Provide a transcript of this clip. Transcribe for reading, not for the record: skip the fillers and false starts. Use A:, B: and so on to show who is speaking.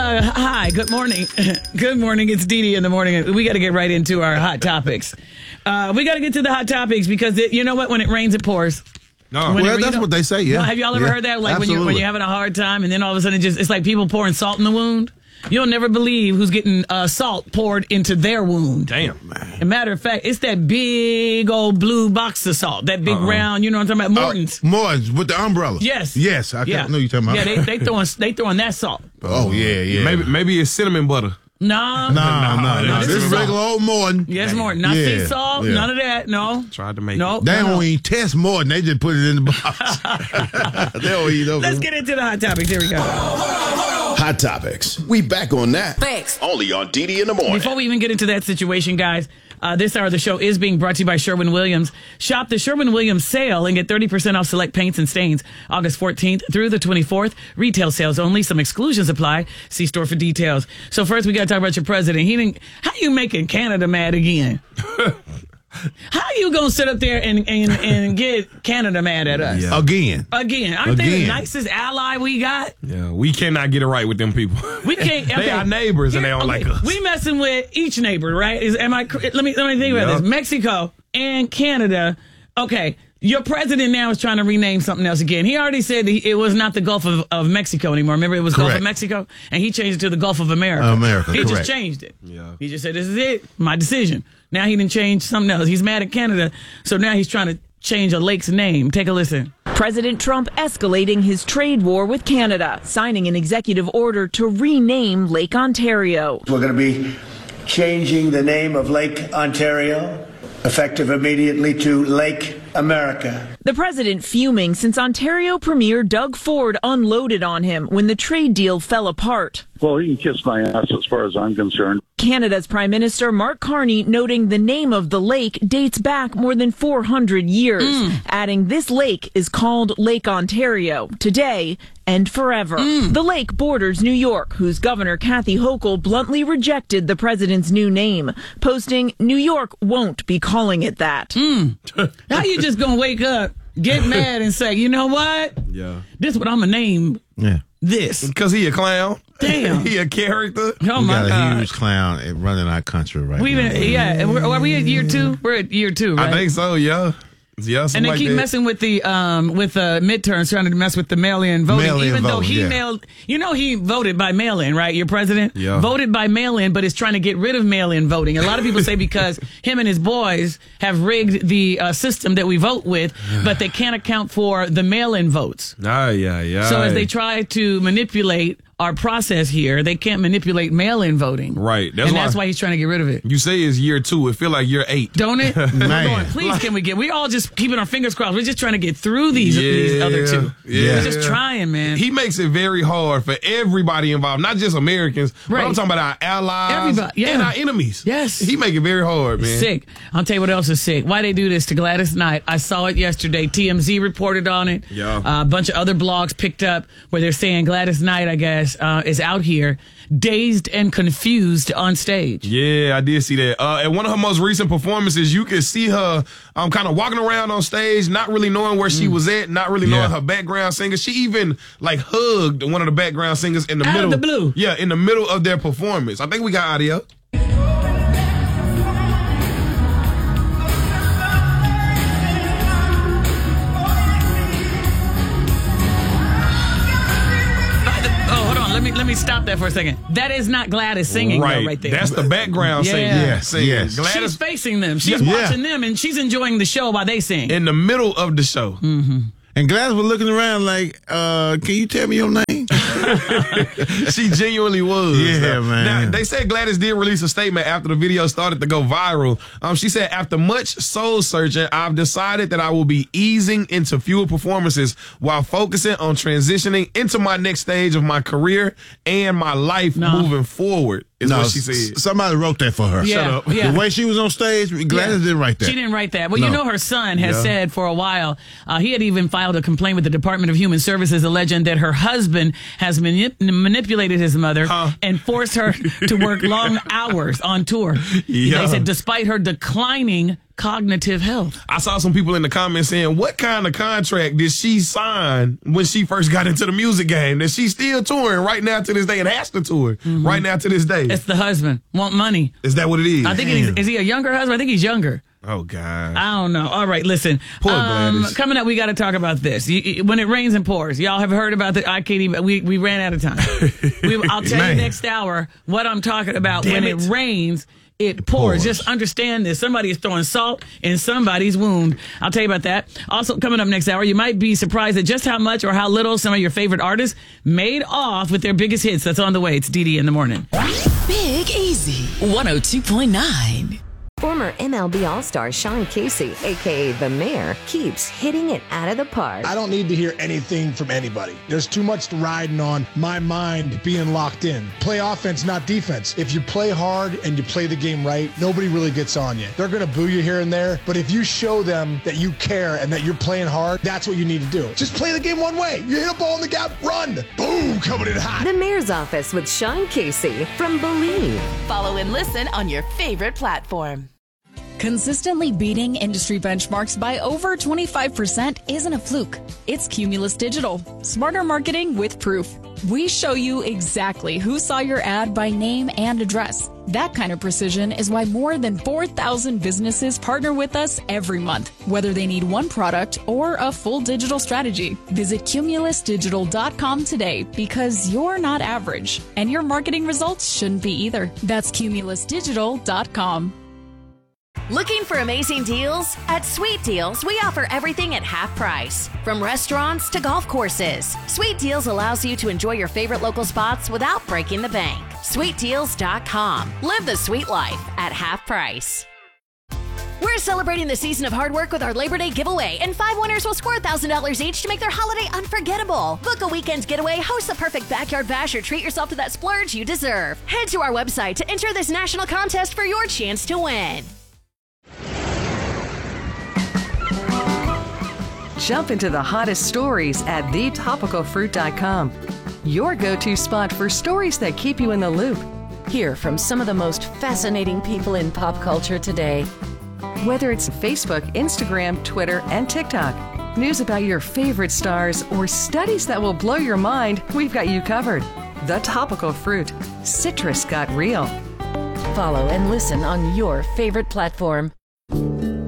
A: Hi, good morning. Good morning. It's Dee Dee in the morning. We got to get right into our hot topics. We got to get to the hot topics because you know what? When it rains, it pours.
B: No, well, that's what they say. Yeah.
A: Have y'all ever heard that? Like when you're having a hard time, and then all of a sudden it's like people pouring salt in the wound. You'll never believe who's getting salt poured into their wound.
B: Damn.
A: As a matter of fact, it's that big old blue box of salt, that big round. You know what I'm talking about? Morton's.
C: Morton's with the umbrella.
A: Yes.
C: Yes, I know you're talking about.
A: Yeah, they throwing that salt.
C: Oh yeah.
B: Maybe it's cinnamon butter.
A: No.
C: This is regular old Morton.
A: Yes, Morton. Not sea salt. Yeah. None of that. No.
B: Tried to make
A: it.
C: They don't even test Morton. They just put it in the box. They don't eat over.
A: Let's get into the hot topics. Here we go.
D: Hot topics. We back on that.
A: Thanks.
D: Only on Dee Dee in the morning.
A: Before we even get into that situation, guys, this hour of the show is being brought to you by Sherwin-Williams. Shop the Sherwin-Williams sale and get 30% off select paints and stains August 14th through the 24th. Retail sales only. Some exclusions apply. See store for details. So first, we got to talk about your president. How you making Canada mad again? How you gonna sit up there and get Canada mad at us?
C: Yeah. Again?
A: Aren't they the nicest ally we got?
B: Yeah, we cannot get it right with them people.
A: We can't.
B: They are neighbors and they don't like us.
A: We messing with each neighbor, right? Let me think about this. Mexico and Canada. Okay. Your president now is trying to rename something else again. He already said it was not the Gulf of Mexico anymore. Remember, it was Gulf of Mexico? And he changed it to the Gulf of America. He just changed it.
B: Yeah.
A: He just said, this is it, my decision. Now he didn't change something else. He's mad at Canada, so now he's trying to change a lake's name. Take a listen.
E: President Trump escalating his trade war with Canada, signing an executive order to rename Lake Ontario.
F: We're going to be changing the name of Lake Ontario, effective immediately, to Lake America.
E: The president fuming since Ontario Premier Doug Ford unloaded on him when the trade deal fell apart.
G: Well, he can kiss my ass as far as I'm concerned.
E: Canada's Prime Minister Mark Carney noting the name of the lake dates back more than 400 years, adding this lake is called Lake Ontario today and forever. The lake borders New York, whose Governor Kathy Hochul bluntly rejected the president's new name, posting, "New York won't be calling it that."
A: How you just gonna wake up, get mad, and say, you know what?
B: Yeah.
A: This is what I'm gonna name this.
B: Because he a clown.
A: Damn.
B: He a character.
A: Oh,
C: we
A: my
C: got
A: God.
C: a huge clown running our country right now.
A: Are we at year 2? We're at year 2, right?
B: I think so, yeah. Yeah,
A: and they keep messing with the midterms, trying to mess with the mail-in voting. Even though he he voted by mail-in, right? Your president voted by mail-in, but is trying to get rid of mail-in voting. A lot of people say because him and his boys have rigged the system that we vote with, but they can't account for the mail-in votes. So as they try to manipulate our process here, they can't manipulate mail-in voting.
B: Right.
A: That's why he's trying to get rid of it.
B: You say it's year 2. It feel like year 8.
A: Don't it?
C: Man.
A: Please, we're all just keeping our fingers crossed. We're just trying to get through these other 2.
B: Yeah.
A: We're just trying, man.
B: He makes it very hard for everybody involved, not just Americans, but I'm talking about our allies and our enemies.
A: Yes.
B: He make it very hard, man.
A: Sick. I'll tell you what else is sick. Why they do this to Gladys Knight? I saw it yesterday. TMZ reported on it.
B: Yeah.
A: A bunch of other blogs picked up where they're saying Gladys Knight, I guess, is out here dazed and confused on stage.
B: Yeah, I did see that. At one of her most recent performances, you could see her kind of walking around on stage, not really knowing where she was at, not really knowing her background singer. She even hugged one of the background singers in the middle.
A: Out of the blue.
B: Yeah, in the middle of their performance. I think we got audio.
A: Let me stop that for a second. That is not Gladys singing right there.
B: That's the background singer.
C: Yes.
A: Gladys, she's facing them. She's watching them, and she's enjoying the show while they sing.
B: In the middle of the show.
A: Mm-hmm.
C: And Gladys was looking around like, can you tell me your name?
B: She genuinely was.
C: Yeah, man.
B: Now, they said Gladys did release a statement after the video started to go viral. She said, after much soul searching, I've decided that I will be easing into fewer performances while focusing on transitioning into my next stage of my career and my life moving forward. Is what she said.
C: Somebody wrote that for her.
A: Yeah,
C: Shut up.
A: Yeah.
C: The way she was on stage, Gladys didn't write that.
A: She didn't write that. Well, you know, her son has said for a while, he had even filed a complaint with the Department of Human Services alleging that her husband has manipulated his mother and forced her to work long hours on tour. Yeah. They said despite her declining cognitive health.
B: I saw some people in the comments saying, what kind of contract did she sign when she first got into the music game that she's still touring right now to this day and has to tour right now to this day?
A: It's the husband. Want money.
B: Is that what it is?
A: I think is he a younger husband? I think he's younger.
B: Oh, God.
A: I don't know. All right, listen.
B: Poor Gladys.
A: Coming up, we got to talk about this. When it rains and pours, y'all have heard about I can't even. We ran out of time. I'll tell you next hour what I'm talking about. When it rains, it pours. Just understand this. Somebody is throwing salt in somebody's wound. I'll tell you about that. Also, coming up next hour, you might be surprised at just how much or how little some of your favorite artists made off with their biggest hits. That's on the way. It's DD in the morning.
H: Big Easy 102.9.
I: Former MLB All-Star Sean Casey, a.k.a. The Mayor, keeps hitting it out of the park.
J: I don't need to hear anything from anybody. There's too much riding on my mind being locked in. Play offense, not defense. If you play hard and you play the game right, nobody really gets on you. They're going to boo you here and there, but if you show them that you care and that you're playing hard, that's what you need to do. Just play the game one way. You hit a ball in the gap, run. Boom, coming in hot.
I: The Mayor's Office with Sean Casey from Believe.
H: Follow and listen on your favorite platform.
K: Consistently beating industry benchmarks by over 25% isn't a fluke. It's Cumulus Digital. Smarter marketing with proof. We show you exactly who saw your ad by name and address. That kind of precision is why more than 4,000 businesses partner with us every month, whether they need one product or a full digital strategy. Visit cumulusdigital.com today because you're not average, and your marketing results shouldn't be either. That's cumulusdigital.com.
L: Looking for amazing deals? At Sweet Deals, we offer everything at half price. From restaurants to golf courses, Sweet Deals allows you to enjoy your favorite local spots without breaking the bank. SweetDeals.com. Live the sweet life at half price. We're celebrating the season of hard work with our Labor Day giveaway, and 5 winners will score $1,000 each to make their holiday unforgettable. Book a weekend getaway, host the perfect backyard bash, or treat yourself to that splurge you deserve. Head to our website to enter this national contest for your chance to win.
M: Jump into the hottest stories at thetopicalfruit.com. Your go-to spot for stories that keep you in the loop.
N: Hear from some of the most fascinating people in pop culture today.
M: Whether it's Facebook, Instagram, Twitter, and TikTok, news about your favorite stars, or studies that will blow your mind, we've got you covered. The Topical Fruit. Citrus got real.
N: Follow and listen on your favorite platform.